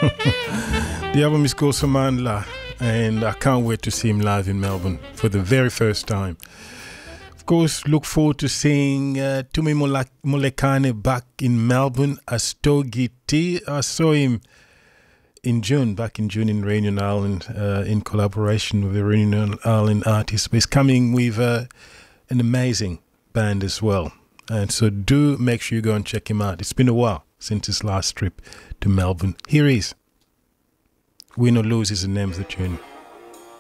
The album is called Samandla, and I can't wait to see him live in Melbourne for the very first time. Of course, look forward to seeing Tumi Molekane back in Melbourne as Togi T. I saw him back in June in Reunion Island, in collaboration with the Reunion Island artists. But he's coming with an amazing band as well. And so do make sure you go and check him out. It's been a while since his last trip to Melbourne. Here he is. Win or Lose is the name of the tune.